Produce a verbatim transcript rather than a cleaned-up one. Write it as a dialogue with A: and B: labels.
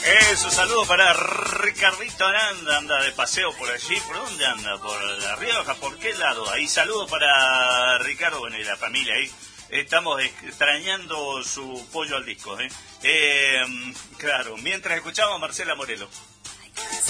A: Eso, saludo para Ricardito Aranda, anda de paseo por allí. ¿Por dónde anda? ¿Por La Rioja? ¿Por qué lado? Ahí saludo para Ricardo, bueno, y la familia ahí. Estamos extrañando su pollo al disco, ¿eh? eh claro, mientras escuchamos a Marcela Morelo.